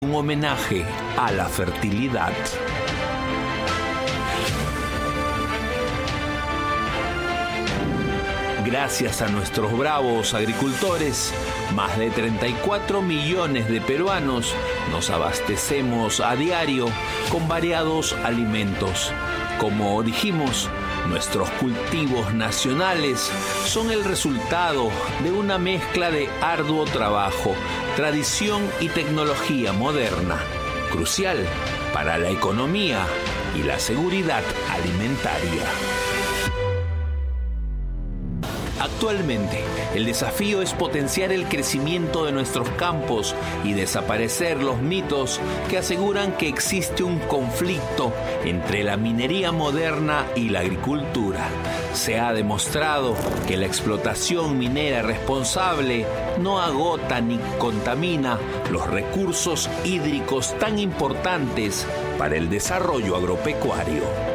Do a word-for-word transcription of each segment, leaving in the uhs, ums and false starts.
un homenaje a la fertilidad. Gracias a nuestros bravos agricultores, más de treinta y cuatro millones de peruanos nos abastecemos a diario con variados alimentos. Como dijimos, nuestros cultivos nacionales son el resultado de una mezcla de arduo trabajo, tradición y tecnología moderna, crucial para la economía y la seguridad alimentaria. Actualmente, el desafío es potenciar el crecimiento de nuestros campos y desaparecer los mitos que aseguran que existe un conflicto entre la minería moderna y la agricultura. Se ha demostrado que la explotación minera responsable no agota ni contamina los recursos hídricos tan importantes para el desarrollo agropecuario.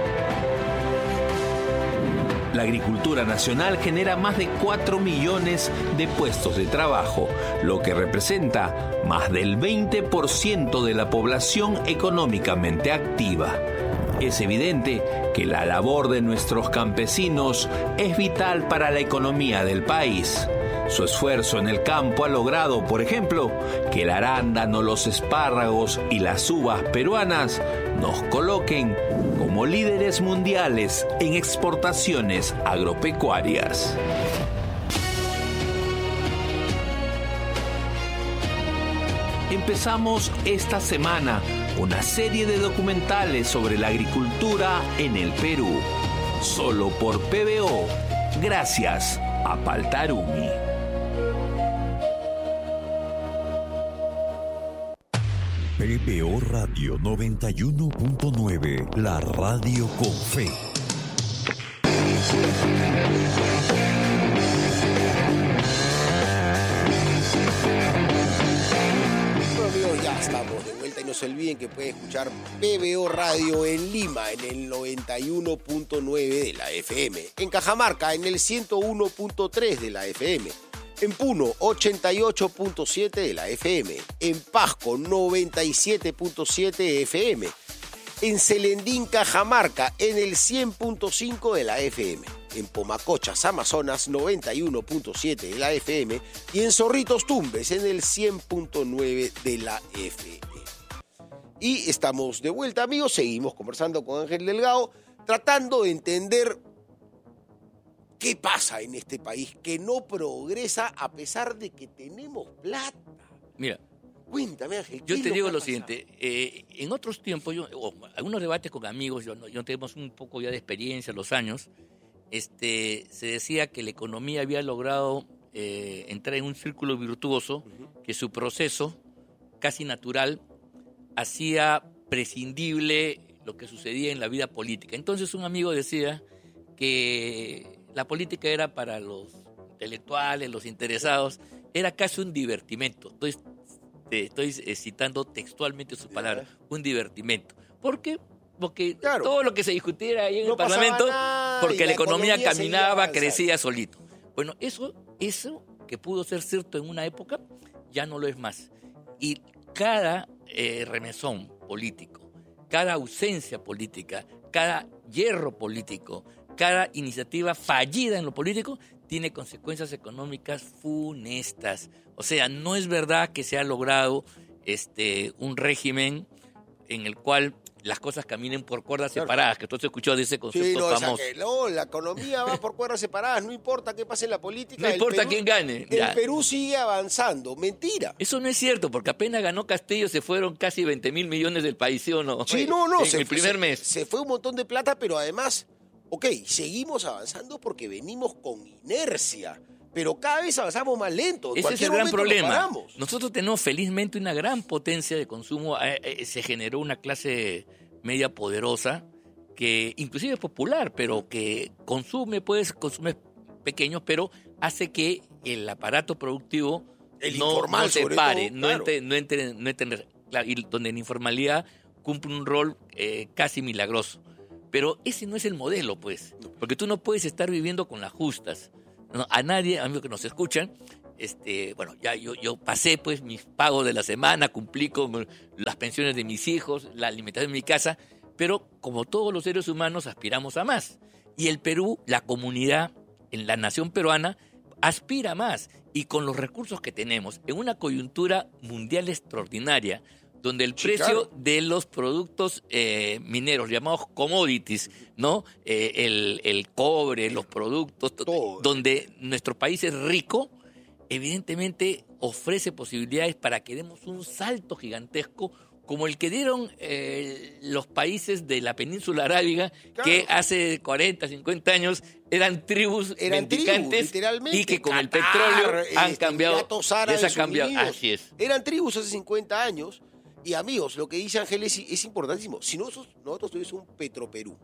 La agricultura nacional genera más de cuatro millones de puestos de trabajo, lo que representa más del veinte por ciento de la población económicamente activa. Es evidente que la labor de nuestros campesinos es vital para la economía del país. Su esfuerzo en el campo ha logrado, por ejemplo, que el arándano, los espárragos y las uvas peruanas nos coloquen como líderes mundiales en exportaciones agropecuarias. Empezamos esta semana una serie de documentales sobre la agricultura en el Perú, solo por P B O, gracias a Paltarumi. P B O Radio noventa y uno punto nueve, la radio con fe. Bueno amigos, ya estamos de vuelta y no se olviden que pueden escuchar P B O Radio en Lima en el noventa y uno punto nueve de la F M, en Cajamarca en el ciento uno punto tres de la F M, en Puno ochenta y ocho punto siete de la F M, en Pasco noventa y siete punto siete F M, en Celendín, Cajamarca en el cien punto cinco de la F M, en Pomacochas, Amazonas noventa y uno punto siete de la F M y en Zorritos Tumbes en el cien punto nueve de la F M. Y estamos de vuelta amigos, seguimos conversando con Ángel Delgado, tratando de entender ¿qué pasa en este país que no progresa a pesar de que tenemos plata? Mira, cuéntame, Ángel. Yo te digo lo siguiente, eh, en otros tiempos, yo, oh, algunos debates con amigos, yo, yo tenemos un poco ya de experiencia, los años, este, se decía que la economía había logrado eh, entrar en un círculo virtuoso, uh-huh. que su proceso, casi natural, hacía prescindible lo que sucedía en la vida política. Entonces un amigo decía que la política era para los intelectuales, los interesados, era casi un divertimento. Entonces, te estoy citando textualmente sus palabras, un divertimento. ¿Por qué? Porque claro, todo lo que se discutiera ahí en no el Parlamento, nada, porque la, la economía, economía caminaba, crecía solito. Bueno, eso, eso que pudo ser cierto en una época, ya no lo es más. Y cada eh, remesón político, cada ausencia política, cada hierro político, cada iniciativa fallida en lo político tiene consecuencias económicas funestas. O sea, no es verdad que se ha logrado este, un régimen en el cual las cosas caminen por cuerdas claro. separadas, que tú has escuchado de ese concepto sí, no, famoso. O sea que, no, la economía va por cuerdas separadas, no importa qué pase en la política. No importa Perú, quién gane. El ya. Perú sigue avanzando, mentira. Eso no es cierto, porque apenas ganó Castillo se fueron casi veinte mil millones del país, ¿sí o no? Sí, no, no. En se, el primer se, mes. Se fue un montón de plata, pero además, ok, seguimos avanzando porque venimos con inercia. Pero cada vez avanzamos más lento. Ese es el gran problema. Nosotros tenemos felizmente una gran potencia de consumo. Eh, eh, se generó una clase media poderosa que inclusive es popular, pero que consume, pues, consume pequeños, pero hace que el aparato productivo el no, informal, no se pare, todo, no, claro. entre, no entre, no entre, claro, y donde la informalidad cumple un rol eh, casi milagroso. Pero ese no es el modelo, pues, porque tú no puedes estar viviendo con las justas. No, a nadie, amigos que nos escuchan, este, bueno, ya yo, yo pasé pues mis pagos de la semana, cumplí con las pensiones de mis hijos, la alimentación de mi casa, pero como todos los seres humanos aspiramos a más. Y el Perú, la comunidad, en la nación peruana, aspira a más. Y con los recursos que tenemos, en una coyuntura mundial extraordinaria, donde el sí, precio claro. de los productos eh, mineros, llamados commodities, ¿no? Eh, el, el cobre, los productos, todo. Donde nuestro país es rico, evidentemente ofrece posibilidades para que demos un salto gigantesco como el que dieron eh, los países de la península arábiga, claro. que hace cuarenta, cincuenta años eran tribus eran mendicantes tribus, y que con Qatar, el petróleo han este, cambiado. Árabes les ha cambiado. Unidos, Así es. Eran tribus hace cincuenta años. Y amigos, lo que dice Ángel es, es importantísimo. Si nosotros, nosotros tuviésemos un Petroperú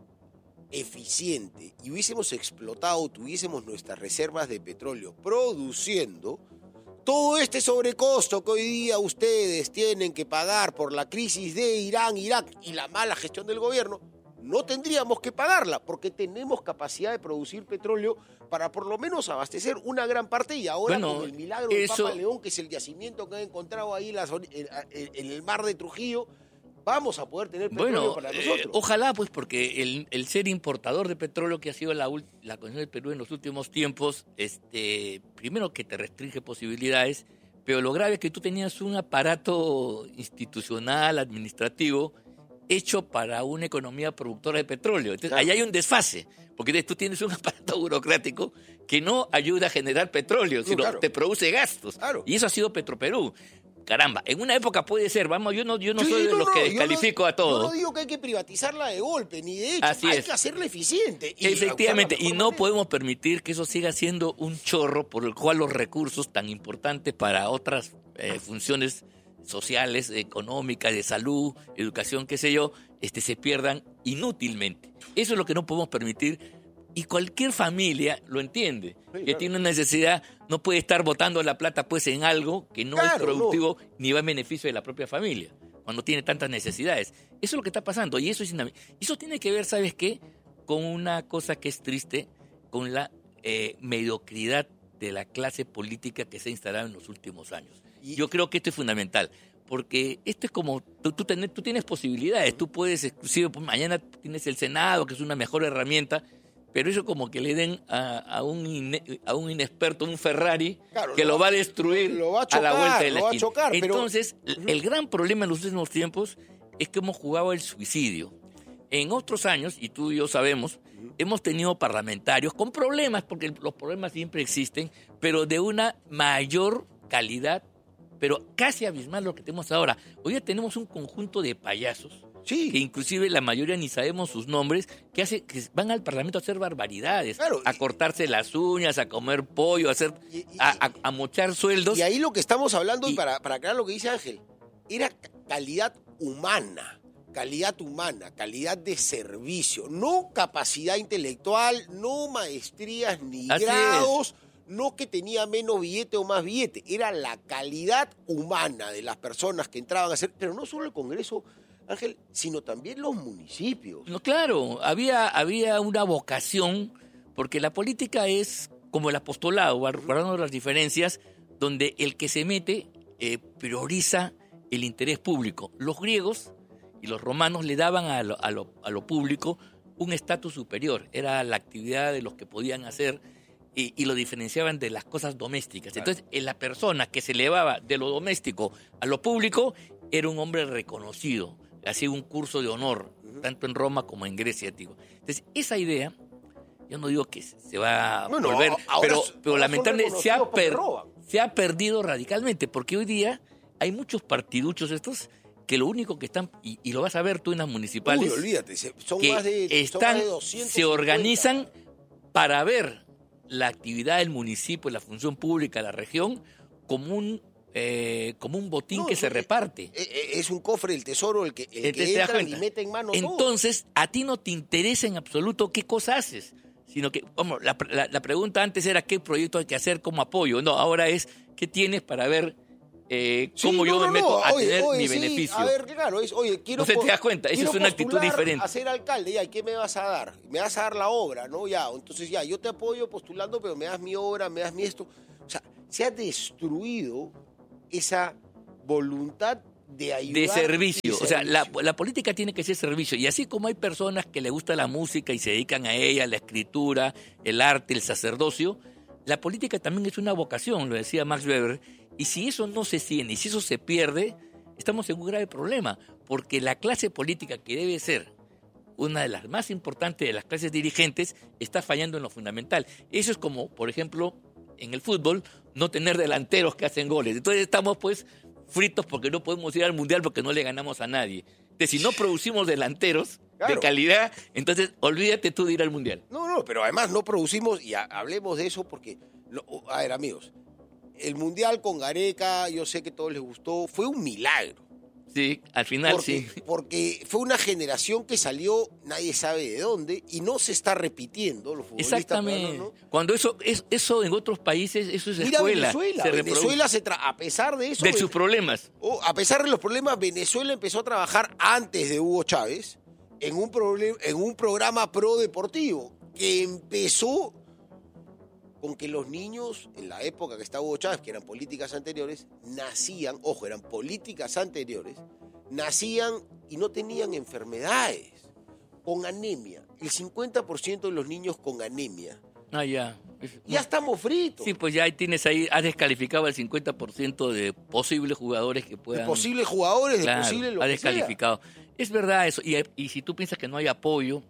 eficiente y hubiésemos explotado, tuviésemos nuestras reservas de petróleo produciendo, todo este sobrecosto que hoy día ustedes tienen que pagar por la crisis de Irán, Irak y la mala gestión del gobierno, no tendríamos que pagarla porque tenemos capacidad de producir petróleo para por lo menos abastecer una gran parte y ahora bueno, con el milagro del eso... Papa León, que es el yacimiento que han encontrado ahí en, las, en, en el mar de Trujillo, vamos a poder tener petróleo bueno, para nosotros. Eh, ojalá, pues, porque el, el ser importador de petróleo que ha sido la, la condición del Perú en los últimos tiempos, este, primero que te restringe posibilidades, pero lo grave es que tú tenías un aparato institucional, administrativo, hecho para una economía productora de petróleo. Entonces, claro. ahí hay un desfase, porque tú tienes un aparato burocrático que no ayuda a generar petróleo, sino claro. te produce gastos. Claro. Y eso ha sido Petroperú. Caramba, en una época puede ser, vamos, yo no, yo no sí, soy de no, los no, que descalifico no, a todos. Yo no digo que hay que privatizarla de golpe, ni de hecho, Así hay es. que hacerla eficiente. Y efectivamente, y no manera. podemos permitir que eso siga siendo un chorro por el cual los recursos tan importantes para otras eh, funciones sociales, económicas, de salud, educación, qué sé yo, este, se pierdan inútilmente. Eso es lo que no podemos permitir. Y cualquier familia lo entiende, sí, que claro. tiene una necesidad, no puede estar botando la plata pues en algo que no claro, es productivo no. ni va en beneficio de la propia familia, cuando tiene tantas necesidades. Eso es lo que está pasando y eso es eso tiene que ver, ¿sabes qué? Con una cosa que es triste, con la eh, mediocridad de la clase política que se ha instalado en los últimos años. Y yo creo que esto es fundamental. Porque esto es como, tú, tú, tenés, tú tienes posibilidades, tú puedes, exclusive, pues mañana tienes el Senado, que es una mejor herramienta, pero eso como que le den a, a, un, ine, a un inexperto un Ferrari claro, que lo, lo va a destruir lo va a, chocar, a la vuelta de la lo va esquina. A chocar, Entonces, pero... el gran problema en los últimos tiempos es que hemos jugado el suicidio. En otros años, y tú y yo sabemos, uh-huh. hemos tenido parlamentarios con problemas, porque los problemas siempre existen, pero de una mayor calidad, pero casi abismal lo que tenemos ahora. Hoy ya tenemos un conjunto de payasos, sí. que inclusive la mayoría ni sabemos sus nombres, que, hace, que van al Parlamento a hacer barbaridades, claro, a y, cortarse las uñas, a comer pollo, a, hacer, y, y, a, a, a mochar sueldos. Y ahí lo que estamos hablando, y, para, para aclarar lo que dice Ángel, era calidad humana, calidad humana, calidad de servicio, no capacidad intelectual, no maestrías ni Así grados. Es. No que tenía menos billete o más billete, era la calidad humana de las personas que entraban a hacer, pero no solo el Congreso, Ángel, sino también los municipios. No, claro, había, había una vocación, porque la política es como el apostolado, guardando las diferencias, donde el que se mete eh, prioriza el interés público. Los griegos y los romanos le daban a lo, a lo, a lo público un estatus superior, era la actividad de los que podían hacer. Y, y lo diferenciaban de las cosas domésticas. Claro. Entonces, la persona que se elevaba de lo doméstico a lo público era un hombre reconocido. Hacía un curso de honor, uh-huh. tanto en Roma como en Grecia, digo. Entonces, esa idea, yo no digo que se va a bueno, volver, ahora, pero, pero lamentablemente se ha, per, se ha perdido radicalmente, porque hoy día hay muchos partiduchos estos que lo único que están, y, y lo vas a ver tú en las municipales, Uy, olvídate, son que más de, están, son más de doscientos cincuenta. Se organizan para ver la actividad del municipio, la función pública de la región, como un, eh, como un botín no, que se es, reparte. Es un cofre del tesoro el que, el que entra y mete en mano Entonces, todo. a ti no te interesa en absoluto qué cosa haces, sino que, vamos, la, la, la pregunta antes era qué proyecto hay que hacer como apoyo. No, ahora es qué tienes para ver eh, sí, cómo no, yo no, me meto no. a Oye, tener oye, mi sí, beneficio. A ver, claro, es, oye, quiero... No se te das cuenta, esa es una actitud diferente. A ser alcalde, ya, ¿qué me vas a dar? Me vas a dar la obra, ¿no? Ya, entonces ya, yo te apoyo postulando, pero me das mi obra, me das mi esto. O sea, se ha destruido esa voluntad de ayudar. De servicio. De O sea, servicio. la, la política tiene que ser servicio. Y así como hay personas que les gusta la música y se dedican a ella, la escritura, el arte, el sacerdocio, la política también es una vocación, lo decía Max Weber. Y si eso no se tiene, y si eso se pierde, estamos en un grave problema. Porque la clase política, que debe ser una de las más importantes de las clases dirigentes, está fallando en lo fundamental. Eso es como, por ejemplo, en el fútbol, no tener delanteros que hacen goles. Entonces estamos, pues, fritos porque no podemos ir al Mundial porque no le ganamos a nadie. Entonces, si no producimos delanteros Claro. de calidad, entonces olvídate tú de ir al Mundial. No, no, pero además no producimos, y ha- hablemos de eso porque, no, a ver, amigos, el Mundial con Gareca, yo sé que a todos les gustó, fue un milagro. Sí, al final Porque, sí. porque fue una generación que salió, nadie sabe de dónde, y no se está repitiendo los futbolistas Exactamente. peruanos, ¿no? Cuando eso, es, eso en otros países, eso es Mira escuela. Venezuela, se reproduce. Venezuela se tra- a pesar de eso, De Ven- sus problemas. oh, a pesar de los problemas, Venezuela empezó a trabajar antes de Hugo Chávez en un, proble- en un programa pro deportivo que empezó con que los niños, en la época que estaba Hugo Chávez, que eran políticas anteriores, nacían, ojo, eran políticas anteriores, nacían y no tenían enfermedades, con anemia. El cincuenta por ciento de los niños con anemia. Ah, ya. Es- Ya estamos fritos. Sí, pues ya ahí tienes ahí, has descalificado al cincuenta por ciento de posibles jugadores que De puedan... posibles jugadores, de Claro, posibles lo ha que sea. descalificado. Es verdad eso. Y, y si tú piensas que no hay apoyo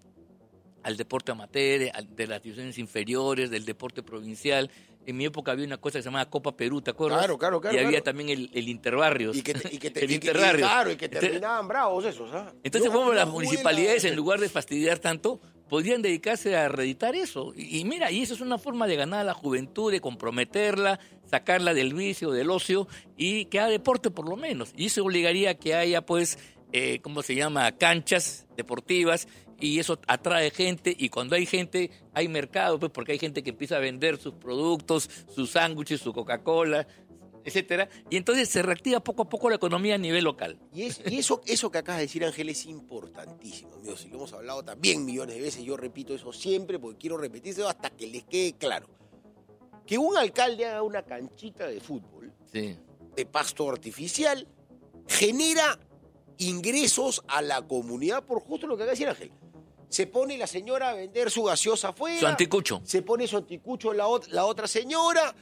al deporte amateur, al- de las divisiones inferiores, del deporte provincial, en mi época había una cosa que se llamaba Copa Perú, ¿te acuerdas? Claro, claro, claro, Y había claro. también el, el interbarrios. Y que, te- y que te- el y que- y interbarrios. claro, y que Entonces- terminaban bravos esos. ¿ah? Entonces, Yo- como yo las jugué municipalidades, la- en lugar de fastidiar tanto, podrían dedicarse a reeditar eso. Y, y mira, y eso es una forma de ganar a la juventud, de comprometerla, sacarla del vicio, del ocio, y que haga deporte por lo menos. Y eso obligaría a que haya, pues, eh, ¿cómo se llama?, canchas deportivas, y eso atrae gente, y cuando hay gente, hay mercado, pues, porque hay gente que empieza a vender sus productos, sus sándwiches, su Coca-Cola, etcétera, y entonces se reactiva poco a poco la economía a nivel local. Y, es- y eso, eso que acabas de decir, Ángel, es importantísimo, amigos. Y lo hemos hablado también millones de veces. Yo repito eso siempre porque quiero repetírselo hasta que les quede claro. Que un alcalde haga una canchita de fútbol Sí. de pasto artificial genera ingresos a la comunidad por justo lo que acaba de decir Ángel. Se pone la señora a vender su gaseosa afuera. Su anticucho. Se pone su anticucho la, ot- la otra señora.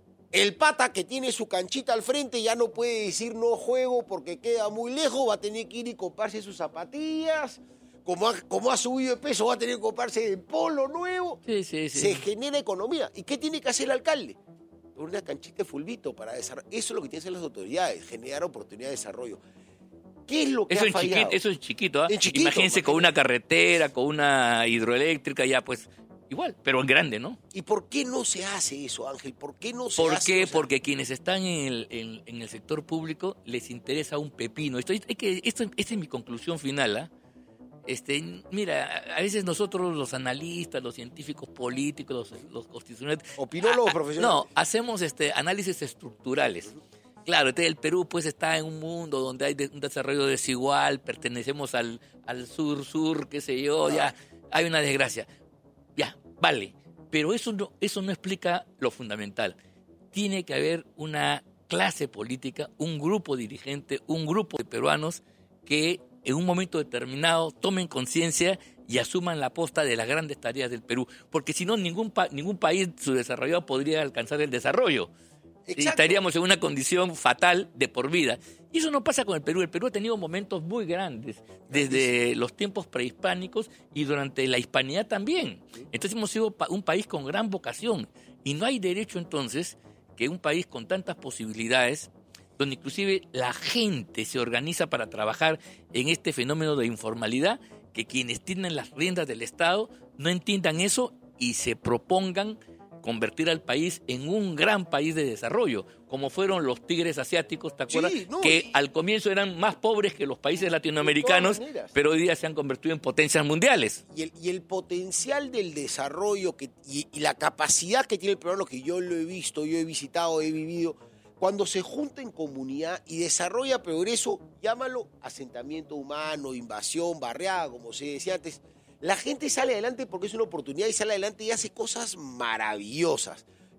El pata que tiene su canchita al frente ya no puede decir no juego porque queda muy lejos, va a tener que ir y comprarse sus zapatillas. Como ha, como ha subido de peso, va a tener que comprarse el polo nuevo. Sí, sí, sí. Se genera economía. ¿Y qué tiene que hacer el alcalde? Una canchita de fulbito para desarrollar. Eso es lo que tienen que hacer las autoridades, generar oportunidad de desarrollo. ¿Qué es lo que Eso ha en, fallado? chiquito, eso es chiquito, ¿ah? En chiquito, Imagínense con imagínate. una carretera, con una hidroeléctrica, ya pues igual, pero en grande, ¿no? ¿Y por qué no se hace eso, Ángel? ¿Por qué no se ¿Por hace? qué? O sea, Porque quienes están en el, en, en el sector público les interesa un pepino. Esto, hay que, esto, esta es mi conclusión final, ¿ah? Este, mira, a veces nosotros los analistas, los científicos políticos, los, los constitucionales... Opinólogos ah, ah, profesionales. No, hacemos este, análisis estructurales. Claro, entonces el Perú pues está en un mundo donde hay de- un desarrollo desigual, pertenecemos al, al sur-sur, qué sé yo, ya hay una desgracia. Ya, vale, pero eso no, eso no explica lo fundamental. Tiene que haber una clase política, un grupo dirigente, un grupo de peruanos que en un momento determinado tomen conciencia y asuman la posta de las grandes tareas del Perú, porque si no, ningún, pa- ningún país subdesarrollado podría alcanzar el desarrollo. Y Exacto. estaríamos en una condición fatal de por vida. Y eso no pasa con el Perú. El Perú ha tenido momentos muy grandes, desde los tiempos prehispánicos y durante la hispanidad también. Entonces hemos sido pa- un país con gran vocación. Y no hay derecho entonces que un país con tantas posibilidades, donde inclusive la gente se organiza para trabajar en este fenómeno de informalidad, que quienes tienen las riendas del Estado no entiendan eso y se propongan convertir al país en un gran país de desarrollo, como fueron los tigres asiáticos, ¿te acuerdas? Sí, no, que y- al comienzo eran más pobres que los países latinoamericanos, De todas maneras. pero hoy día se han convertido en potencias mundiales. Y el, y el potencial del desarrollo que, y, y la capacidad que tiene el peruano, que yo lo he visto, yo he visitado, he vivido, cuando se junta en comunidad y desarrolla progreso, llámalo asentamiento humano, invasión, barriada, como se decía antes, la gente sale adelante porque es una oportunidad y sale adelante y hace cosas maravillosas.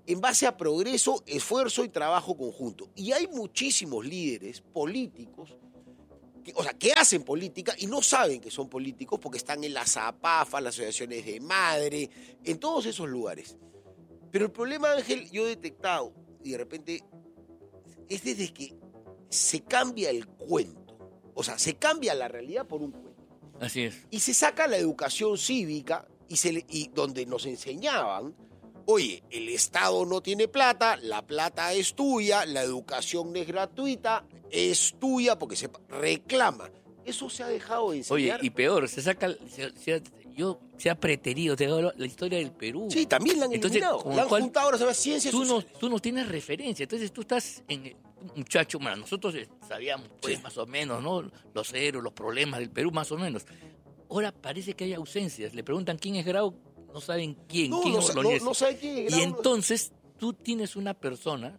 en base a progreso, esfuerzo y trabajo conjunto. Y hay muchísimos líderes políticos, que, o sea, que hacen política y no saben que son políticos porque están en las APAFA, las asociaciones de madre, en todos esos lugares. Pero el problema, Ángel, yo he detectado, y de repente, es desde que se cambia el cuento. O sea, se cambia la realidad por un cuento. Así es. Y se saca la educación cívica y, se le, y donde nos enseñaban, oye, el Estado no tiene plata, la plata es tuya, la educación no es gratuita, es tuya porque se reclama. Eso se ha dejado de enseñar. Oye, y peor, se saca, se, se, yo, se ha preterido, te digo, la historia del Perú. Sí, también la han Entonces, eliminado. La han cual, juntado ahora se llama ciencias tú no, sociales. tú no tienes referencia, entonces tú estás en... Muchacho, bueno, nosotros sabíamos pues Sí. más o menos, ¿no? Los héroes, los problemas del Perú, más o menos. Ahora parece que hay ausencias. Le preguntan quién es Grau, no saben quién. No, quién no, es sa- no, Bolognesi. no sabe quién es Y Grau. entonces tú tienes una persona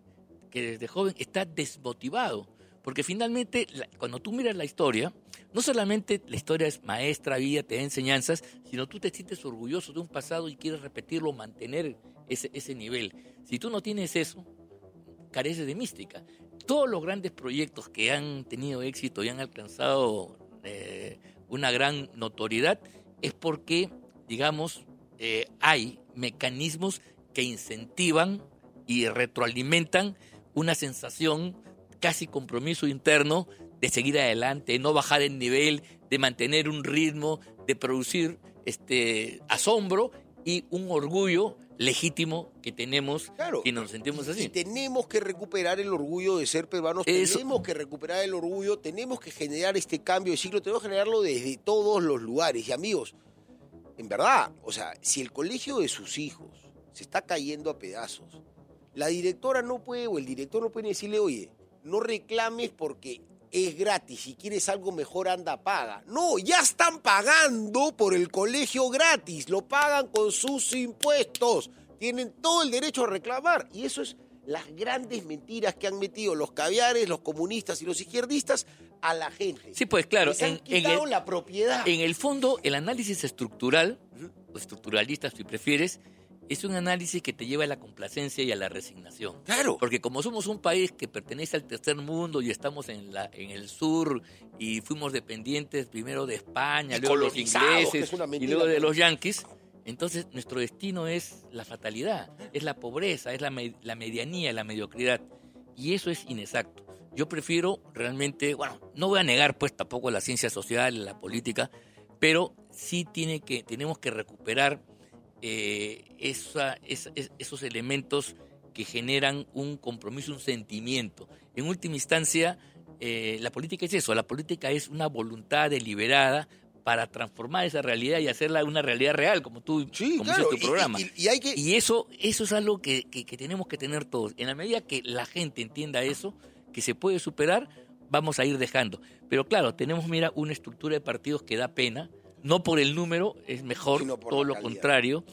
que desde joven está desmotivado. Porque finalmente, la- cuando tú miras la historia, no solamente la historia es maestra, vida, te da enseñanzas, sino tú te sientes orgulloso de un pasado y quieres repetirlo, mantener ese, ese nivel. Si tú no tienes eso, carece de mística. Todos los grandes proyectos que han tenido éxito y han alcanzado eh, una gran notoriedad es porque, digamos, eh, hay mecanismos que incentivan y retroalimentan una sensación, casi compromiso interno, de seguir adelante, de no bajar el nivel, de mantener un ritmo, de producir este asombro y un orgullo legítimo que tenemos Claro. y nos sentimos Y así. tenemos que recuperar el orgullo de ser peruanos, Eso. tenemos que recuperar el orgullo, tenemos que generar este cambio de ciclo, tenemos que generarlo desde todos los lugares. Y amigos, en verdad, o sea, si el colegio de sus hijos se está cayendo a pedazos, la directora no puede, o el director no puede decirle, oye, no reclames porque es gratis, si quieres algo mejor anda, paga. No, ya están pagando por el colegio gratis, lo pagan con sus impuestos, tienen todo el derecho a reclamar. Y eso es las grandes mentiras que han metido los caviares, los comunistas y los izquierdistas a la gente. Sí, pues claro, Les han en, en quitado el, la propiedad. en el fondo el análisis estructural, o estructuralista si prefieres, es un análisis que te lleva a la complacencia y a la resignación. Claro. Porque como somos un país que pertenece al tercer mundo y estamos en la en el sur y fuimos dependientes primero de España, Y luego de los colonizados, que ingleses es una y mentira, luego de pero- los yanquis, entonces nuestro destino es la fatalidad, es la pobreza, es la, me- la medianía, la mediocridad. Y eso es inexacto. Yo prefiero realmente, bueno, no voy a negar pues tampoco la ciencia social, la política, pero sí tiene que, tenemos que recuperar eh, esa, esa- es- esos elementos que generan un compromiso, un sentimiento. En última instancia, eh, la política es eso, la política es una voluntad deliberada para transformar esa realidad y hacerla una realidad real, como tú Sí, como claro. dice tu y- programa. Y, y hay que... Y eso, eso es algo que, que- que tenemos que tener todos. En la medida que la gente entienda eso, que se puede superar, vamos a ir dejando. Pero claro, tenemos, mira, una estructura de partidos que da pena. No por el número, es mejor, Sino por todo la lo calidad. contrario.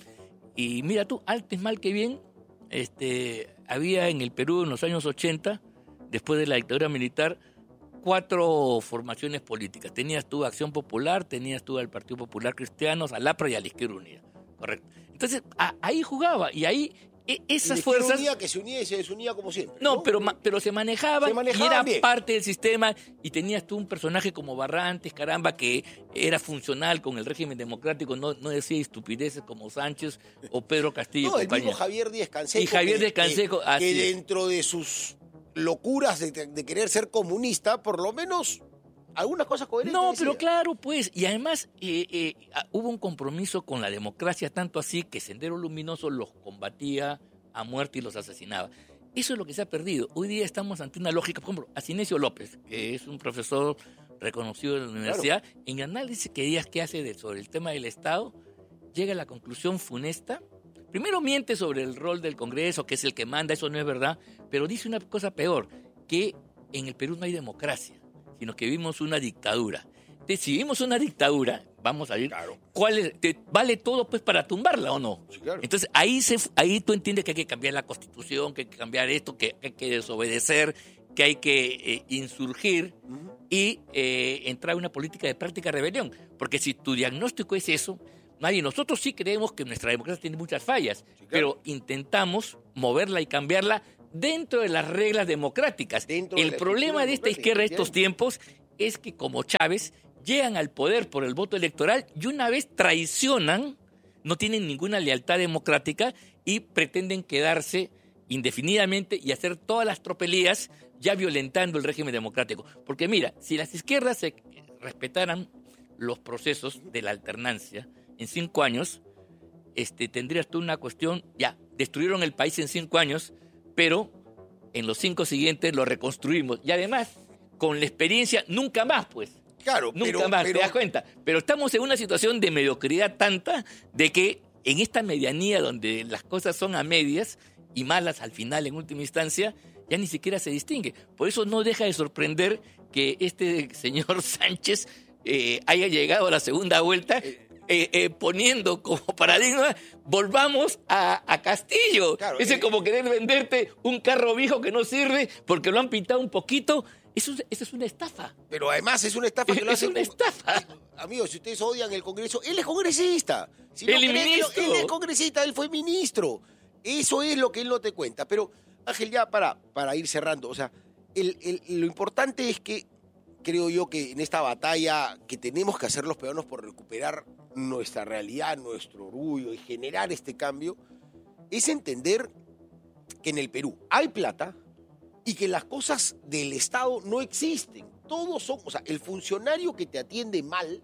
Y mira tú, antes mal que bien, este, había en el Perú en los años ochenta, después de la dictadura militar, cuatro formaciones políticas. Tenías tú Acción Popular, tenías tú al Partido Popular Cristiano, a Lapra y a la Izquierda Unida. Correcto. Entonces, a- ahí jugaba y ahí e- y esas la fuerzas... unía que se unía y se desunía como siempre. No, pero, ma- pero se manejaban, Se manejaban y era bien. parte del sistema y tenías tú un personaje como Barrantes, caramba, que era funcional con el régimen democrático, no, no decía estupideces como Sánchez o Pedro Castillo. No, y el mismo compañía. Javier Díaz Canseco. Y Javier que- Díaz Canseco, que, así que es. dentro de sus locuras de, de querer ser comunista, por lo menos algunas cosas coherentes No, decía. pero claro, pues, y además eh, eh, ah, hubo un compromiso con la democracia, tanto así que Sendero Luminoso los combatía a muerte y los asesinaba. Eso es lo que se ha perdido. Hoy día estamos ante una lógica, por ejemplo, Asinesio López, que es un profesor reconocido de la universidad, en el análisis que días que hace de, sobre el tema del Estado, llega a la conclusión funesta. Primero miente sobre el rol del Congreso, que es el que manda, eso no es verdad, pero dice una cosa peor, que en el Perú no hay democracia, sino que vivimos una dictadura. Entonces, si vivimos una dictadura, vamos a ir, Claro. ¿cuál es? ¿Te ¿vale todo pues para tumbarla o no? Sí, claro. Entonces, ahí, se, ahí tú entiendes que hay que cambiar la Constitución, que hay que cambiar esto, que hay que desobedecer, que hay que eh, insurgir y eh, entrar en una política de práctica rebelión. Porque si tu diagnóstico es eso, Nadie. Nosotros sí creemos que nuestra democracia tiene muchas fallas, sí, claro. pero intentamos moverla y cambiarla dentro de las reglas democráticas. Dentro El de problema de esta izquierda de estos tiempos es que, como Chávez, llegan al poder por el voto electoral y una vez traicionan, no tienen ninguna lealtad democrática y pretenden quedarse indefinidamente y hacer todas las tropelías ya violentando el régimen democrático. Porque mira, si las izquierdas se respetaran los procesos de la alternancia en cinco años, este, tendrías tú una cuestión, ya, destruyeron el país en cinco años, pero en los cinco siguientes lo reconstruimos. Y además, con la experiencia, nunca más, pues. Claro, nunca pero, más, pero... te das cuenta. Pero estamos en una situación de mediocridad tanta de que en esta medianía donde las cosas son a medias y malas al final, en última instancia, ya ni siquiera se distingue. Por eso no deja de sorprender que este señor Sánchez eh, haya llegado a la segunda vuelta eh, eh, poniendo como paradigma, volvamos a, a Castillo. Claro, Ese es eh, como querer venderte un carro viejo que no sirve porque lo han pintado un poquito. Eso, eso es una estafa. Pero además es una estafa que lo es hace... Es una estafa. Amigos, si ustedes odian el Congreso, él es congresista. Si no él es creen, ministro. Él es congresista, él fue ministro. Eso es lo que él no te cuenta. Pero, Ángel, ya para, para ir cerrando, o sea, el, el, lo importante es que creo yo que en esta batalla que tenemos que hacer los peruanos por recuperar nuestra realidad, nuestro orgullo y generar este cambio, es entender que en el Perú hay plata y que las cosas del Estado no existen. Todos son, o sea, el funcionario que te atiende mal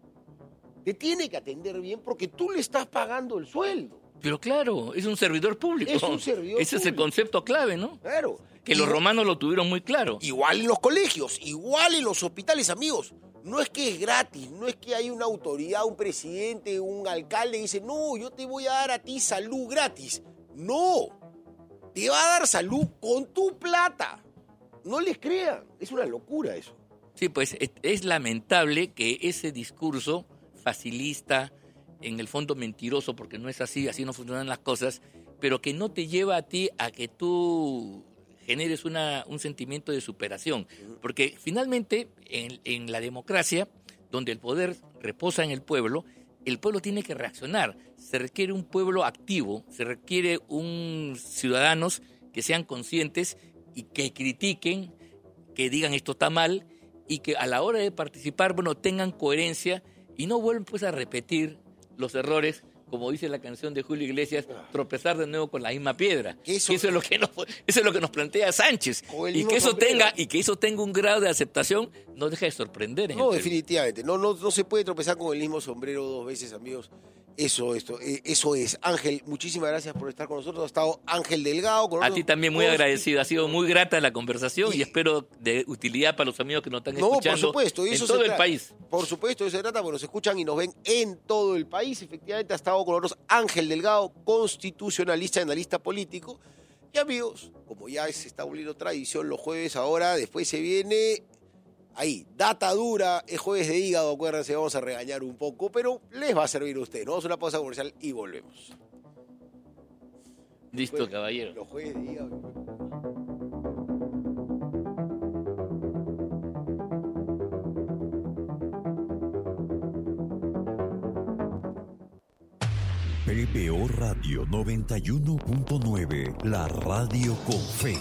te tiene que atender bien porque tú le estás pagando el sueldo. Pero claro, es un servidor público. Es un servidor Ese público. es el concepto clave, ¿no? Claro. Que los romanos lo tuvieron muy claro. Igual en los colegios, igual en los hospitales, amigos. No es que es gratis, no es que hay una autoridad, un presidente, un alcalde que dice, no, yo te voy a dar a ti salud gratis. No, te va a dar salud con tu plata. No les crean, es una locura eso. Sí, pues es, es lamentable que ese discurso facilista, en el fondo mentiroso, porque no es así, así no funcionan las cosas, pero que no te lleva a ti a que tú generes una, un sentimiento de superación. Porque finalmente, en, en la democracia, donde el poder reposa en el pueblo, el pueblo tiene que reaccionar. Se requiere un pueblo activo, se requiere un ciudadanos que sean conscientes y que critiquen, que digan esto está mal, y que a la hora de participar, bueno, tengan coherencia y no vuelvan pues a repetir los errores, como dice la canción de Julio Iglesias, tropezar de nuevo con la misma piedra. Eso, eso, es, lo que nos, eso es lo que nos plantea Sánchez. Y que, eso tenga, y que eso tenga un grado de aceptación, no deja de sorprender. En no, el definitivamente. No, no, no se puede tropezar con el mismo sombrero dos veces, amigos. Eso, esto, eso es. Ángel, muchísimas gracias por estar con nosotros. Ha estado Ángel Delgado. Con a ti también muy agradecido. Ha sido muy grata la conversación y, y espero de utilidad para los amigos que nos están no, escuchando por supuesto, eso en todo el país. Por supuesto, eso se trata, porque nos escuchan y nos ven en todo el país. Efectivamente, ha estado con nosotros Ángel Delgado, constitucionalista, analista político. Y amigos, como ya se está volviendo tradición los jueves ahora, después se viene... Ahí, data dura, es jueves de hígado, acuérdense, vamos a regañar un poco, pero les va a servir a ustedes. Nos vamos a una pausa comercial y volvemos. Listo, jueves, caballero. Los jueves de hígado. P B O Radio noventa y uno punto nueve, la radio con fe.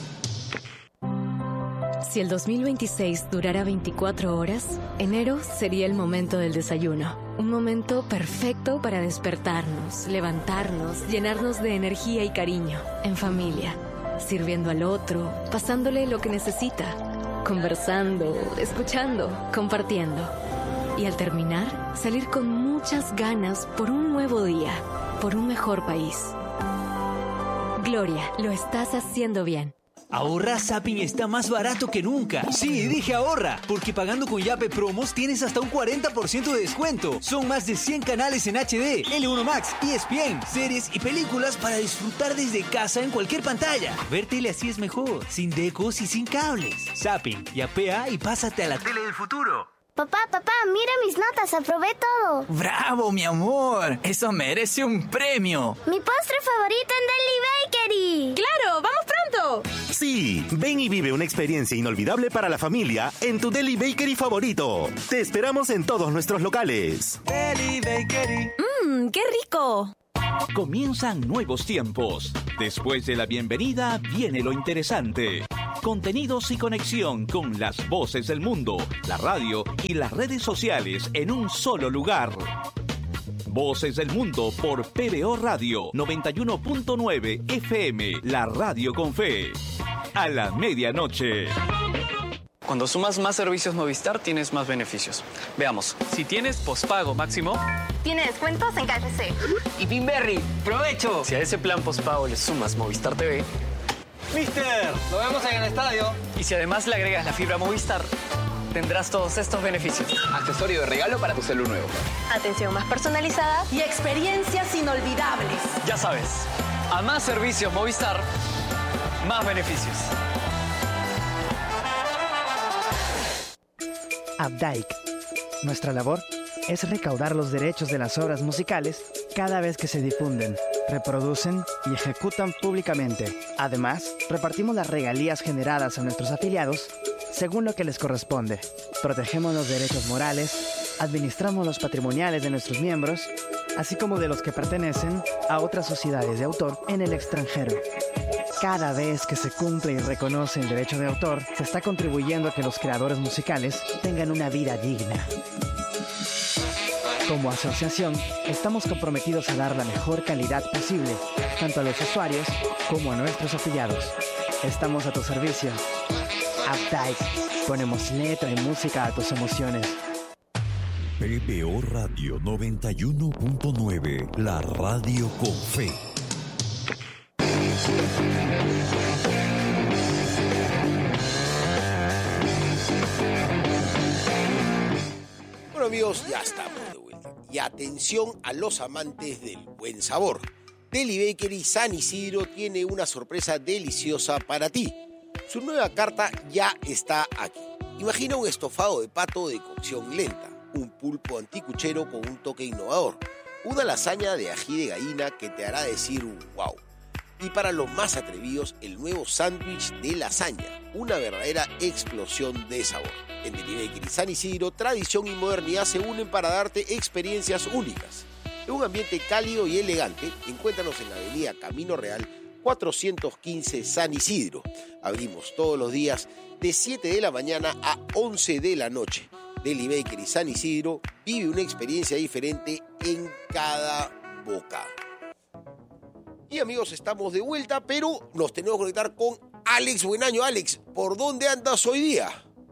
Si el dos mil veintiséis durara veinticuatro horas, enero sería el momento del desayuno. Un momento perfecto para despertarnos, levantarnos, llenarnos de energía y cariño, en familia, sirviendo al otro, pasándole lo que necesita, conversando, escuchando, compartiendo. Y al terminar, salir con muchas ganas por un nuevo día, por un mejor país. Gloria, lo estás haciendo bien. Ahorra Zapping está más barato que nunca. Sí, dije ahorra, porque pagando con Yape Promos tienes hasta un cuarenta por ciento de descuento. Son más de cien canales en H D, L uno Max, E S P N, series y películas para disfrutar desde casa en cualquier pantalla. Ver tele así es mejor, sin decos y sin cables. Zapping, yapea y pásate a la tele del futuro. Papá, papá, mira mis notas, aprobé todo. ¡Bravo, mi amor! Eso merece un premio. Mi postre favorito en Deli Bakery. ¡Claro! ¡Vamos pronto! rico! Sí, ven y vive una experiencia inolvidable para la familia en tu Deli Bakery favorito. Te esperamos en todos nuestros locales. Deli Bakery. ¡Mmm, qué rico! Comienzan nuevos tiempos. Después de la bienvenida viene lo interesante. Contenidos y conexión con las voces del mundo, la radio y las redes sociales en un solo lugar. Voces del Mundo por P B O Radio noventa y uno punto nueve F M, la radio con fe. A la medianoche. Cuando sumas más servicios Movistar, tienes más beneficios. Veamos, si tienes pospago máximo... Tiene descuentos en K F C. Y Pinberry, ¡provecho! Si a ese plan pospago le sumas Movistar T V... ¡Mister! ¡Lo vemos en el estadio! Y si además le agregas la fibra Movistar, tendrás todos estos beneficios. Accesorio de regalo para tu celu nuevo. Atención más personalizada y experiencias inolvidables. Ya sabes, a más servicios Movistar, más beneficios. Updike. Nuestra labor es recaudar los derechos de las obras musicales cada vez que se difunden, reproducen y ejecutan públicamente. Además, repartimos las regalías generadas a nuestros afiliados según lo que les corresponde. Protegemos los derechos morales, administramos los patrimoniales de nuestros miembros, así como de los que pertenecen a otras sociedades de autor en el extranjero. Cada vez que se cumple y reconoce el derecho de autor, se está contribuyendo a que los creadores musicales tengan una vida digna. Como asociación, estamos comprometidos a dar la mejor calidad posible, tanto a los usuarios como a nuestros afiliados. Estamos a tu servicio. Updike. Ponemos letra y música a tus emociones. P B O Radio noventa y uno punto nueve, la radio con fe. Bueno, amigos, ya estamos de vuelta. Y atención a los amantes del buen sabor. Deli Bakery San Isidro tiene una sorpresa deliciosa para ti. Su nueva carta ya está aquí. Imagina un estofado de pato de cocción lenta, un pulpo anticuchero con un toque innovador, una lasaña de ají de gallina que te hará decir wow. Y para los más atrevidos, el nuevo sándwich de lasaña, una verdadera explosión de sabor. En Deli Bakery San Isidro, tradición y modernidad se unen para darte experiencias únicas. En un ambiente cálido y elegante, encuéntranos en la avenida Camino Real cuatrocientos quince San Isidro. Abrimos todos los días de siete de la mañana a once de la noche. Deli Bakery San Isidro vive una experiencia diferente en cada boca. Y amigos, estamos de vuelta, pero nos tenemos que conectar con Alex Buenaño. Alex, ¿por dónde andas hoy día?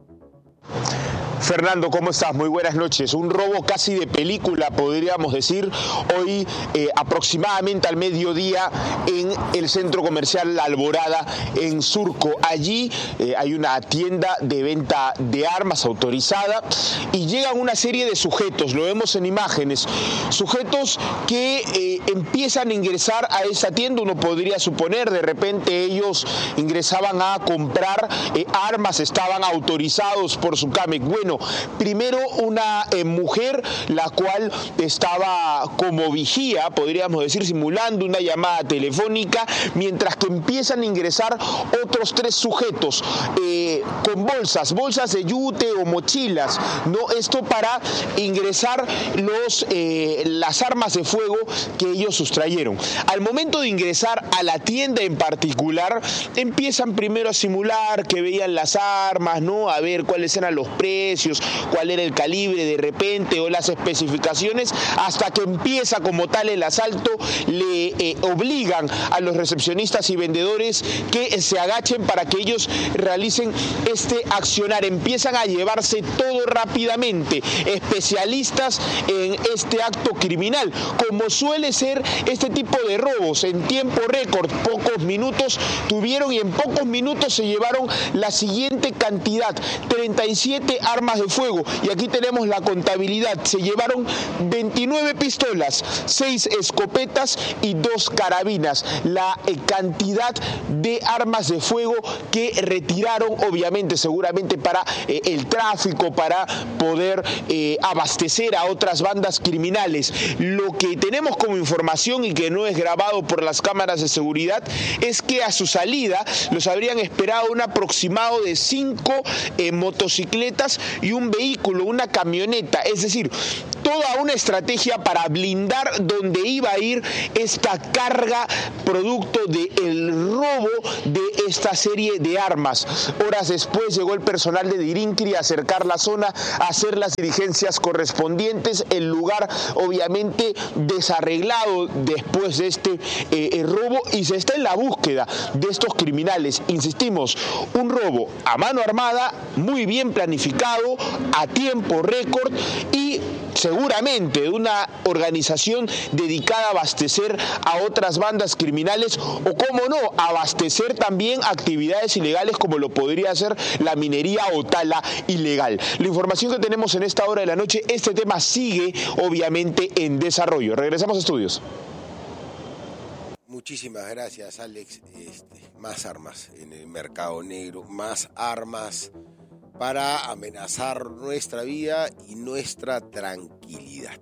Fernando, ¿cómo estás? Muy buenas noches. Un robo casi de película, podríamos decir, hoy eh, aproximadamente al mediodía en el centro comercial La Alborada, en Surco. Allí eh, hay una tienda de venta de armas autorizada y llegan una serie de sujetos, lo vemos en imágenes, sujetos que eh, empiezan a ingresar a esa tienda. Uno podría suponer, de repente ellos ingresaban a comprar eh, armas, estaban autorizados por su CAMEC. Bueno, primero una eh, mujer, la cual estaba como vigía, podríamos decir, simulando una llamada telefónica, mientras que empiezan a ingresar otros tres sujetos eh, con bolsas, bolsas de yute o mochilas, ¿no? Esto para ingresar los, eh, las armas de fuego que ellos sustrayeron. Al momento de ingresar a la tienda en particular, empiezan primero a simular que veían las armas, ¿no? A ver cuáles eran los precios, cuál era el calibre de repente o las especificaciones, hasta que empieza como tal el asalto. Le eh, obligan a los recepcionistas y vendedores que se agachen para que ellos realicen este accionar. Empiezan a llevarse todo rápidamente, especialistas en este acto criminal, como suele ser este tipo de robos. En tiempo récord, pocos minutos tuvieron y en pocos minutos se llevaron la siguiente cantidad: treinta y siete armas armas de fuego. Y aquí tenemos la contabilidad. Se llevaron veintinueve pistolas, seis escopetas y dos carabinas. La eh, cantidad de armas de fuego que retiraron, obviamente, seguramente para eh, el tráfico, para poder eh, abastecer a otras bandas criminales. Lo que tenemos como información y que no es grabado por las cámaras de seguridad es que a su salida los habrían esperado un aproximado de cinco eh, motocicletas y un vehículo, una camioneta, es decir, toda una estrategia para blindar donde iba a ir esta carga producto del robo de esta serie de armas. Horas después llegó el personal de Dirincri a acercar la zona, a hacer las diligencias correspondientes. El lugar obviamente desarreglado después de este eh, robo, y se está en la búsqueda de estos criminales. Insistimos, un robo a mano armada, muy bien planificado, a tiempo récord y seguramente de una organización dedicada a abastecer a otras bandas criminales o, cómo no, abastecer también actividades ilegales como lo podría ser la minería o tala ilegal. La información que tenemos en esta hora de la noche, este tema sigue obviamente en desarrollo. Regresamos a estudios. Muchísimas gracias, Alex. Este, más armas en el mercado negro, más armas para amenazar nuestra vida y nuestra tranquilidad.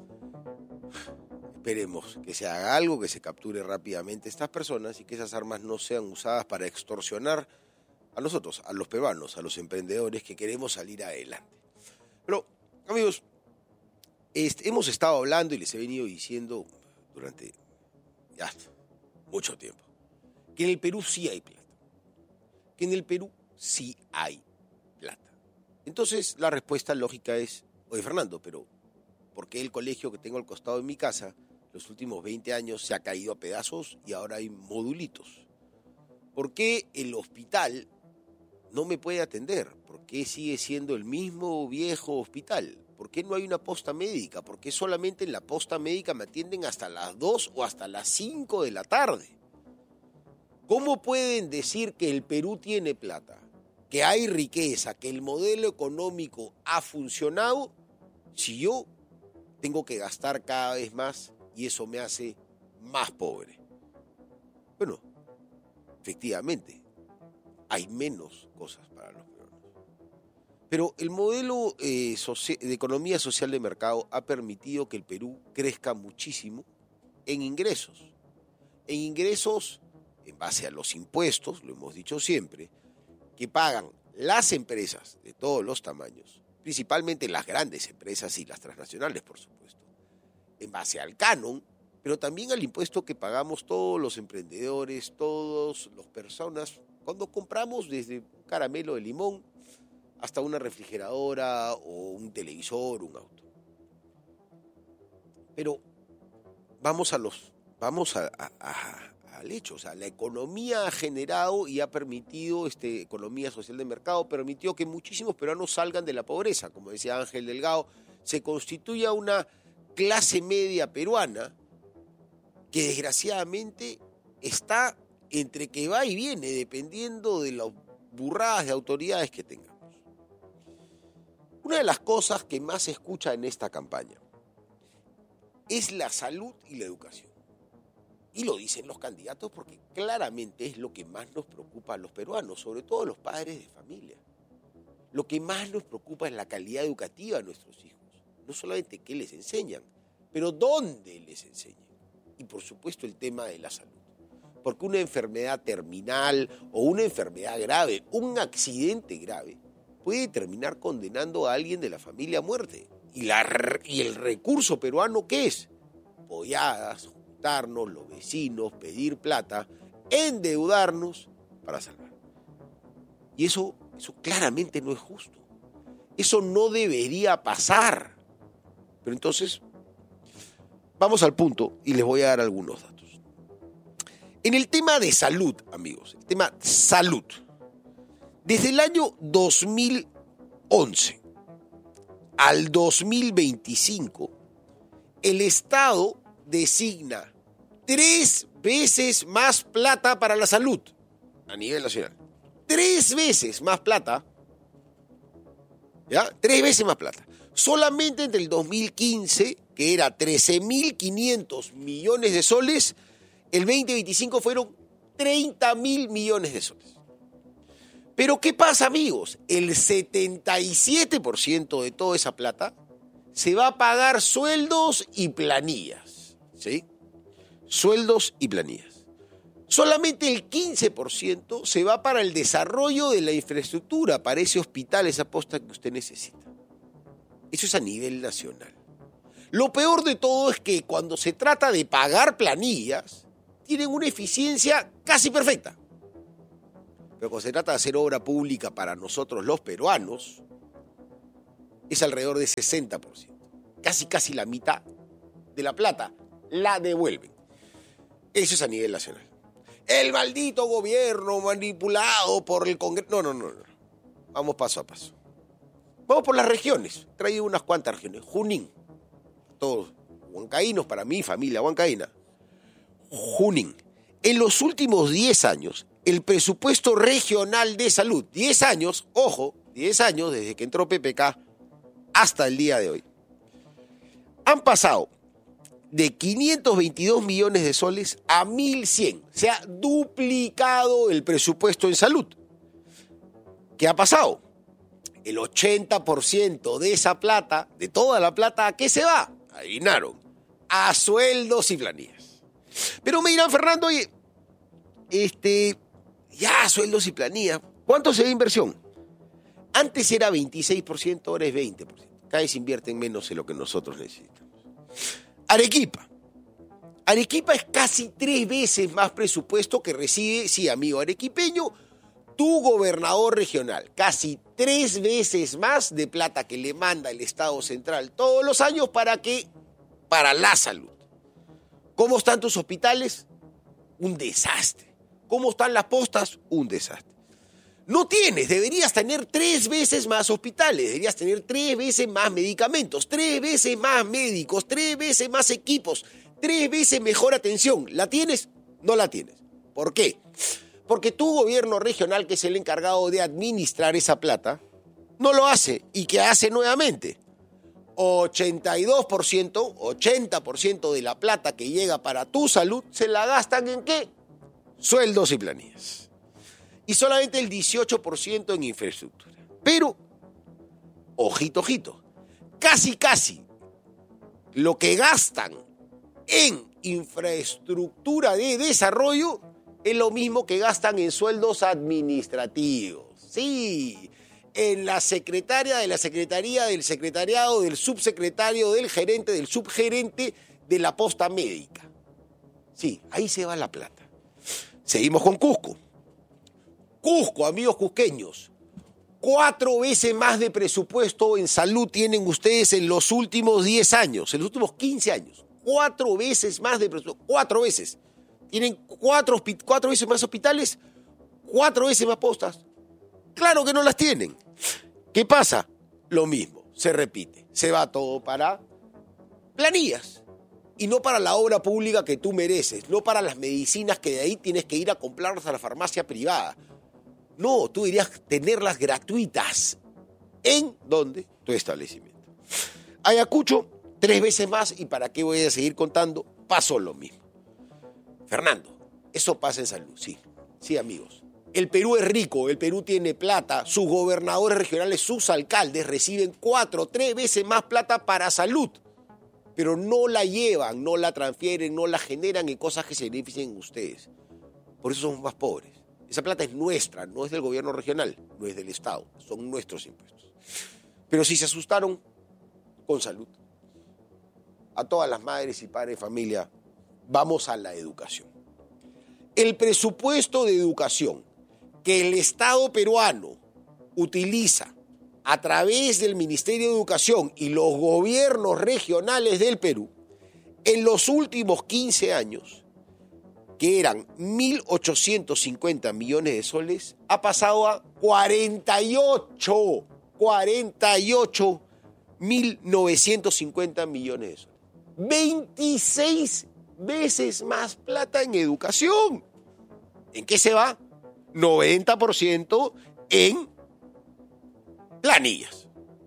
Esperemos que se haga algo, que se capture rápidamente a estas personas y que esas armas no sean usadas para extorsionar a nosotros, a los peruanos, a los emprendedores que queremos salir adelante. Pero, amigos, este, hemos estado hablando y les he venido diciendo durante ya mucho tiempo que en el Perú sí hay plata, que en el Perú sí hay plata. Entonces la respuesta lógica es, oye Fernando, pero ¿por qué el colegio que tengo al costado de mi casa los últimos veinte años se ha caído a pedazos y ahora hay modulitos? ¿Por qué el hospital no me puede atender? ¿Por qué sigue siendo el mismo viejo hospital? ¿Por qué no hay una posta médica? ¿Por qué solamente en la posta médica me atienden hasta las dos o hasta las cinco de la tarde? ¿Cómo pueden decir que el Perú tiene plata, que hay riqueza, que el modelo económico ha funcionado, si yo tengo que gastar cada vez más y eso me hace más pobre? Bueno, efectivamente, hay menos cosas para los peruanos. Pero el modelo eh, de economía social de mercado ha permitido que el Perú crezca muchísimo en ingresos. En ingresos en base a los impuestos, lo hemos dicho siempre, que pagan las empresas de todos los tamaños, principalmente las grandes empresas y las transnacionales, por supuesto, en base al canon, pero también al impuesto que pagamos todos los emprendedores, todas las personas, cuando compramos desde un caramelo de limón hasta una refrigeradora o un televisor, un auto. Pero vamos a los, vamos a, a, a al hecho, o sea, la economía ha generado y ha permitido, este, economía social de mercado, permitió que muchísimos peruanos salgan de la pobreza, como decía Ángel Delgado, se constituya una clase media peruana que desgraciadamente está entre que va y viene, dependiendo de las burradas de autoridades que tengamos. Una de las cosas que más se escucha en esta campaña es la salud y la educación. Y lo dicen los candidatos porque claramente es lo que más nos preocupa a los peruanos, sobre todo los padres de familia. Lo que más nos preocupa es la calidad educativa de nuestros hijos. No solamente qué les enseñan, pero dónde les enseñan. Y por supuesto el tema de la salud. Porque una enfermedad terminal o una enfermedad grave, un accidente grave, puede terminar condenando a alguien de la familia a muerte. ¿Y, la, y el recurso peruano qué es? Polladas, los vecinos, pedir plata, endeudarnos para salvar. Y eso, eso claramente no es justo. Eso no debería pasar. Pero entonces, vamos al punto y les voy a dar algunos datos. En el tema de salud, amigos, el tema salud, desde el año dos mil once al dos mil veinticinco, el Estado designa tres veces más plata para la salud a nivel nacional. Tres veces más plata ¿Ya? Tres veces más plata. Solamente entre el dos mil quince, que era trece mil quinientos millones de soles, el veinte veinticinco fueron treinta mil millones de soles. Pero ¿qué pasa, amigos? El setenta y siete por ciento de toda esa plata se va a pagar sueldos y planillas, ¿sí? Sueldos y planillas. Solamente el quince por ciento se va para el desarrollo de la infraestructura, para ese hospital, esa posta que usted necesita. Eso es a nivel nacional. Lo peor de todo es que cuando se trata de pagar planillas, tienen una eficiencia casi perfecta. Pero cuando se trata de hacer obra pública para nosotros los peruanos, es alrededor de sesenta por ciento. Casi, casi la mitad de la plata la devuelven. Eso es a nivel nacional. El maldito gobierno manipulado por el Congreso. No, no, no, no. Vamos paso a paso. Vamos por las regiones. Traigo unas cuantas regiones. Junín. Todos huancaínos, para mi familia huancaína. Junín. En los últimos diez años, el presupuesto regional de salud, diez años, ojo, diez años desde que entró P P K hasta el día de hoy, han pasado de quinientos veintidós millones de soles a mil cien. Se ha duplicado el presupuesto en salud. ¿Qué ha pasado? El ochenta por ciento de esa plata, de toda la plata, ¿a qué se va? Adivinaron. A sueldos y planillas. Pero me dirán, Fernando, oye, este, ya, sueldos y planillas, ¿cuánto se da inversión? Antes era veintiséis por ciento, ahora es veinte por ciento. Cada vez invierten menos en lo que nosotros necesitamos. Arequipa. Arequipa es casi tres veces más presupuesto que recibe, sí, amigo arequipeño, tu gobernador regional. Casi tres veces más de plata que le manda el Estado Central todos los años para que, para la salud. ¿Cómo están tus hospitales? Un desastre. ¿Cómo están las postas? Un desastre. No tienes, deberías tener tres veces más hospitales, deberías tener tres veces más medicamentos, tres veces más médicos, tres veces más equipos, tres veces mejor atención. ¿La tienes? No la tienes. ¿Por qué? Porque tu gobierno regional, que es el encargado de administrar esa plata, no lo hace. ¿Y qué hace nuevamente? ochenta y dos por ciento, ochenta por ciento de la plata que llega para tu salud, ¿se la gastan en qué? Sueldos y planillas. Y solamente el dieciocho por ciento en infraestructura. Pero, ojito, ojito, casi, casi lo que gastan en infraestructura de desarrollo es lo mismo que gastan en sueldos administrativos. Sí, en la secretaria de la secretaría, del secretariado, del subsecretario, del gerente, del subgerente, de la posta médica. Sí, ahí se va la plata. Seguimos con Cusco. Cusco, amigos cusqueños, cuatro veces más de presupuesto en salud tienen ustedes en los últimos diez años, en los últimos quince años. Cuatro veces más de presupuesto, cuatro veces. Tienen cuatro, cuatro veces más hospitales, cuatro veces más postas. Claro que no las tienen. ¿Qué pasa? Lo mismo, se repite. Se va todo para planillas. Y no para la obra pública que tú mereces, no para las medicinas que de ahí tienes que ir a comprarlas a la farmacia privada. No, tú dirías tenerlas gratuitas. ¿En dónde? Tu establecimiento. Ayacucho, tres veces más, y para qué voy a seguir contando, pasó lo mismo. Fernando, eso pasa en salud, sí. Sí, amigos. El Perú es rico, el Perú tiene plata, sus gobernadores regionales, sus alcaldes reciben cuatro, tres veces más plata para salud, pero no la llevan, no la transfieren, no la generan en cosas que se beneficien ustedes. Por eso somos más pobres. Esa plata es nuestra, no es del gobierno regional, no es del Estado, son nuestros impuestos. Pero si se asustaron con salud, a todas las madres y padres de familia, vamos a la educación. El presupuesto de educación que el Estado peruano utiliza a través del Ministerio de Educación y los gobiernos regionales del Perú, en los últimos quince años, que eran mil ochocientos cincuenta millones de soles, ha pasado a cuarenta y ocho, cuarenta y ocho mil novecientos cincuenta millones de soles. veintiséis veces más plata en educación. ¿En qué se va? noventa por ciento en planillas.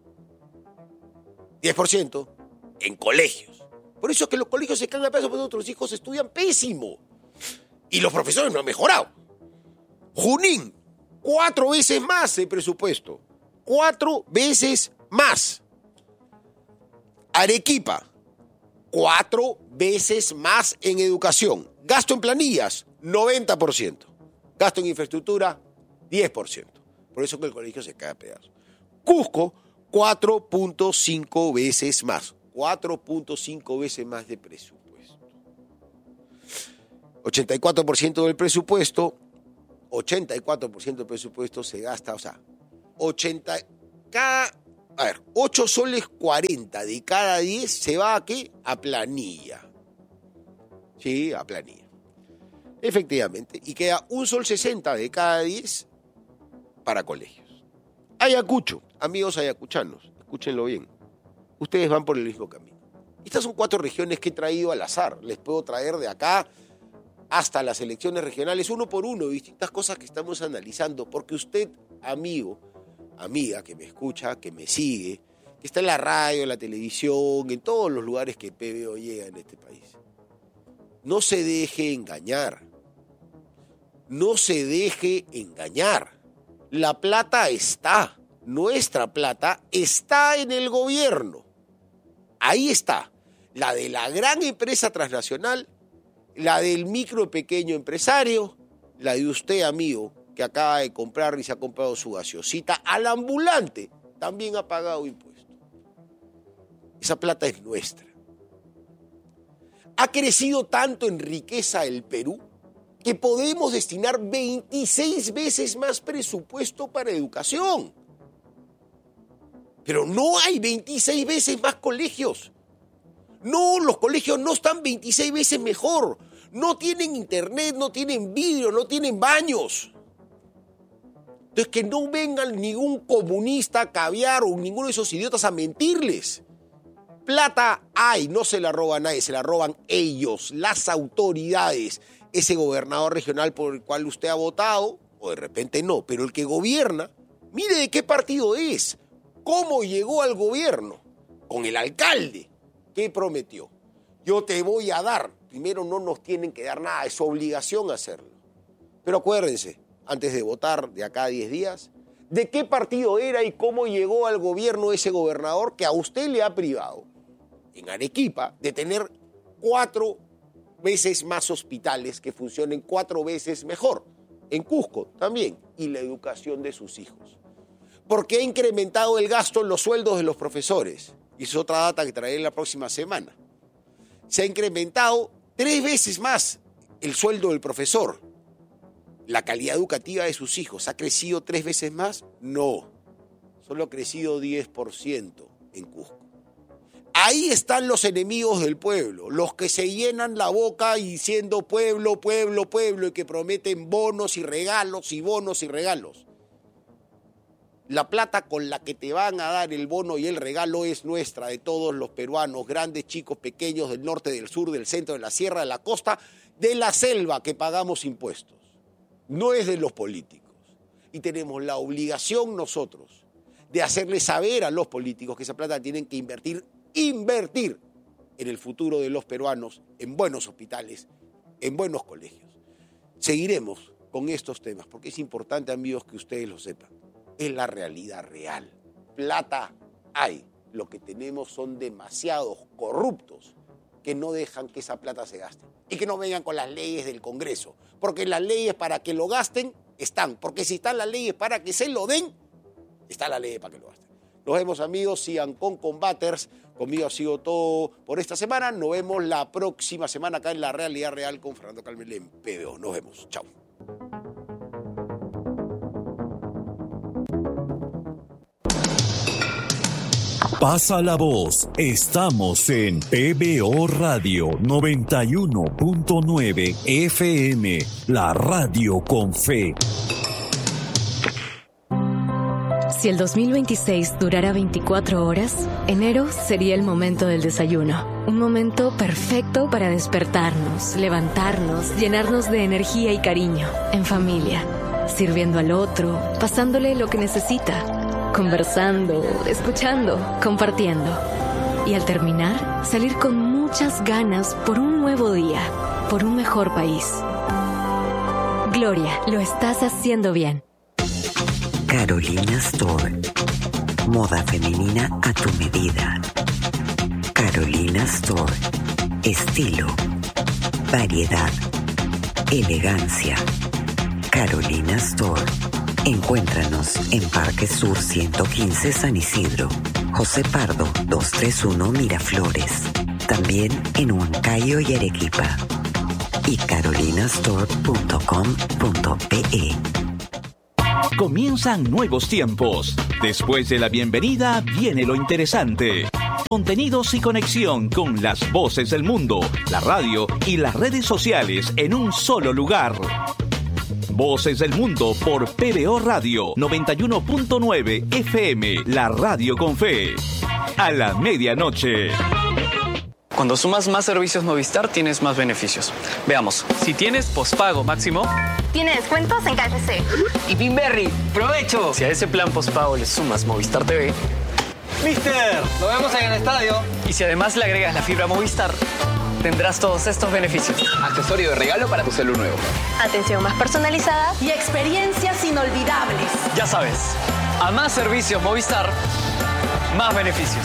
diez por ciento en colegios. Por eso es que los colegios se caen a pedazos porque nuestros hijos estudian pésimo. Y los profesores no han mejorado. Junín, cuatro veces más el presupuesto. Cuatro veces más. Arequipa, cuatro veces más en educación. Gasto en planillas, noventa por ciento. Gasto en infraestructura, diez por ciento. Por eso que el colegio se cae a pedazos. Cusco, cuatro punto cinco veces más. cuatro punto cinco veces más de presupuesto. ochenta y cuatro por ciento del presupuesto, ochenta y cuatro por ciento del presupuesto se gasta, o sea, ochenta, cada, a ver, ocho soles cuarenta de cada diez se va a qué? A planilla. Sí, a planilla. Efectivamente. Y queda un sol sesenta de cada diez para colegios. Ayacucho, amigos ayacuchanos, escúchenlo bien. Ustedes van por el mismo camino. Estas son cuatro regiones que he traído al azar. Les puedo traer de acá hasta las elecciones regionales, uno por uno, distintas cosas que estamos analizando, porque usted, amigo, amiga, que me escucha, que me sigue, que está en la radio, en la televisión, en todos los lugares que P B O llega en este país, no se deje engañar. No se deje engañar. La plata está, nuestra plata está en el gobierno. Ahí está, la de la gran empresa transnacional, la del micro y pequeño empresario, la de usted, amigo, que acaba de comprar y se ha comprado su gaseosita, al ambulante también ha pagado impuestos. Esa plata es nuestra. Ha crecido tanto en riqueza el Perú que podemos destinar veintiséis veces más presupuesto para educación. Pero no hay veintiséis veces más colegios. No, los colegios no están veintiséis veces mejor. No tienen internet, no tienen vidrio, no tienen baños. Entonces que no vengan ningún comunista, caviar o ninguno de esos idiotas a mentirles. Plata hay, no se la roba nadie, se la roban ellos, las autoridades. Ese gobernador regional por el cual usted ha votado, o de repente no, pero el que gobierna, mire de qué partido es, cómo llegó al gobierno, con el alcalde, ¿qué prometió? Yo te voy a dar, primero no nos tienen que dar nada, es obligación hacerlo. Pero acuérdense, antes de votar de acá a diez días, de qué partido era y cómo llegó al gobierno ese gobernador que a usted le ha privado, en Arequipa, de tener cuatro veces más hospitales que funcionen cuatro veces mejor. En Cusco también. Y la educación de sus hijos. Porque ha incrementado el gasto en los sueldos de los profesores. Y es otra data que traeré la próxima semana. Se ha incrementado tres veces más el sueldo del profesor. ¿La calidad educativa de sus hijos ha crecido tres veces más? No. Solo ha crecido diez por ciento en Cusco. Ahí están los enemigos del pueblo, los que se llenan la boca diciendo pueblo, pueblo, pueblo y que prometen bonos y regalos y bonos y regalos. La plata con la que te van a dar el bono y el regalo es nuestra, de todos los peruanos, grandes, chicos, pequeños, del norte, del sur, del centro, de la sierra, de la costa, de la selva que pagamos impuestos. No es de los políticos. Y tenemos la obligación nosotros de hacerles saber a los políticos que esa plata tienen que invertir Invertir en el futuro de los peruanos, en buenos hospitales, en buenos colegios. Seguiremos con estos temas, porque es importante, amigos, que ustedes lo sepan. Es la realidad real. Plata hay. Lo que tenemos son demasiados corruptos que no dejan que esa plata se gaste. Y que no vengan con las leyes del Congreso. Porque las leyes para que lo gasten están. Porque si están las leyes para que se lo den, está la ley para que lo gasten. Nos vemos, amigos, sigan con Combaters. Conmigo ha sido todo por esta semana. Nos vemos la próxima semana acá en La Realidad Real con Fernando Calmel en P B O. Nos vemos. Chao. Pasa la voz. Estamos en P B O Radio noventa y uno punto nueve F M, la radio con fe. Si el dos mil veintiséis durara veinticuatro horas, enero sería el momento del desayuno. Un momento perfecto para despertarnos, levantarnos, llenarnos de energía y cariño, en familia, sirviendo al otro, pasándole lo que necesita, conversando, escuchando, compartiendo. Y al terminar, salir con muchas ganas por un nuevo día, por un mejor país. Gloria, lo estás haciendo bien. Carolina Store. Moda femenina a tu medida. Carolina Store. Estilo, variedad, elegancia. Carolina Store. Encuéntranos en Parque Sur ciento quince San Isidro, José Pardo doscientos treinta y uno Miraflores. También en Huancayo y Arequipa. Y carolinastore punto com punto pe. Comienzan nuevos tiempos. Después de la bienvenida viene lo interesante. Contenidos y conexión con las voces del mundo, la radio y las redes sociales en un solo lugar. Voces del Mundo por P B O Radio noventa y uno punto nueve F M, la radio con fe. A la medianoche. Cuando sumas más servicios Movistar, tienes más beneficios. Veamos, si tienes pospago máximo... Tiene descuentos en K F C. Y Pinberry, ¡provecho! Si a ese plan pospago le sumas Movistar T V... ¡Mister! ¡Nos vemos en el estadio! Y si además le agregas la fibra Movistar, tendrás todos estos beneficios. Accesorio de regalo para tu celular nuevo. Atención más personalizada y experiencias inolvidables. Ya sabes, a más servicios Movistar, más beneficios.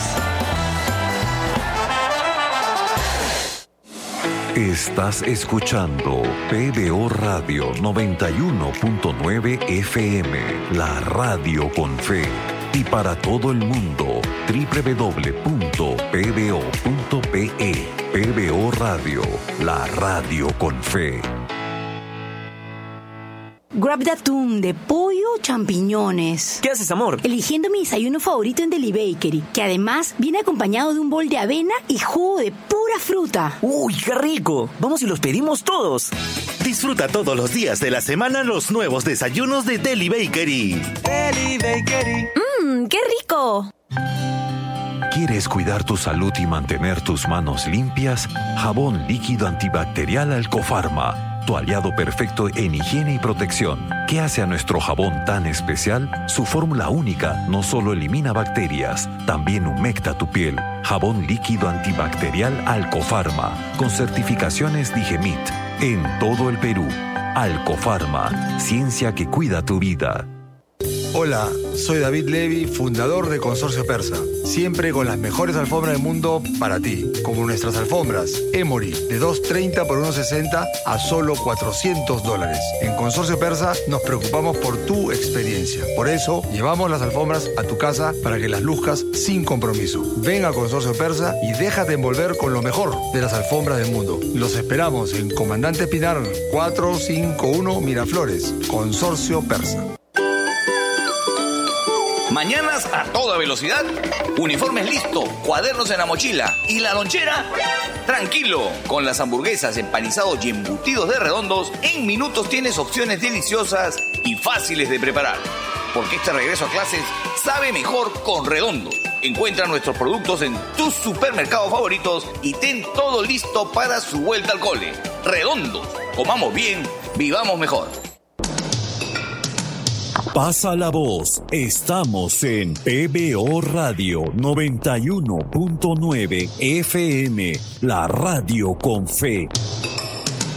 Estás escuchando P B O Radio noventa y uno punto nueve F M, la radio con fe. Y para todo el mundo, doble u doble u doble u punto p b o punto p e. P B O Radio, la radio con fe. Grab de atún, de pollo, champiñones. ¿Qué haces, amor? Eligiendo mi desayuno favorito en Deli Bakery, que además viene acompañado de un bol de avena y jugo de pura fruta. ¡Uy, qué rico! Vamos y los pedimos todos. Disfruta todos los días de la semana los nuevos desayunos de Deli Bakery. Deli Bakery. ¡Mmm, qué rico! ¿Quieres cuidar tu salud y mantener tus manos limpias? Jabón líquido antibacterial Alcofarma, tu aliado perfecto en higiene y protección. ¿Qué hace a nuestro jabón tan especial? Su fórmula única no solo elimina bacterias, también humecta tu piel. Jabón líquido antibacterial Alcofarma, con certificaciones Digemit, en todo el Perú. Alcofarma, ciencia que cuida tu vida. Hola, soy David Levy, fundador de Consorcio Persa. Siempre con las mejores alfombras del mundo para ti, como nuestras alfombras Emory de doscientos treinta por ciento sesenta a solo cuatrocientos dólares. En Consorcio Persa nos preocupamos por tu experiencia. Por eso, llevamos las alfombras a tu casa para que las luzcas sin compromiso. Ven a Consorcio Persa y déjate envolver con lo mejor de las alfombras del mundo. Los esperamos en Comandante Pinar cuatrocientos cincuenta y uno Miraflores. Consorcio Persa. Mañanas a toda velocidad, uniformes listo, cuadernos en la mochila y la lonchera. Tranquilo, con las hamburguesas, empanizados y embutidos de Redondos, en minutos tienes opciones deliciosas y fáciles de preparar. Porque este regreso a clases sabe mejor con Redondos. Encuentra nuestros productos en tus supermercados favoritos y ten todo listo para su vuelta al cole. Redondos, comamos bien, vivamos mejor. Pasa la voz. Estamos en P B O Radio noventa y uno punto nueve F M, la radio con fe.